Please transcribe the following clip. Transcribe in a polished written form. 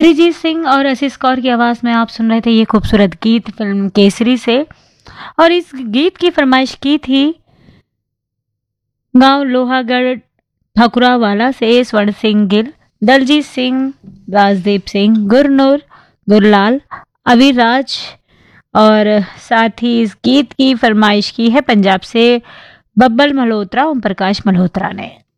अरिजीत सिंह और आशीष कौर की आवाज़ में आप सुन रहे थे ये खूबसूरत गीत फिल्म केसरी से। और इस गीत की फरमाइश की थी गांव लोहागढ़ ठाकुरावाला से स्वर्ण सिंह गिल, दलजीत सिंह, राजदीप सिंह, गुरनूर, गुरलाल, अविराज। और साथ ही इस गीत की फरमाइश की है पंजाब से बब्बल मल्होत्रा, ओम प्रकाश मल्होत्रा ने।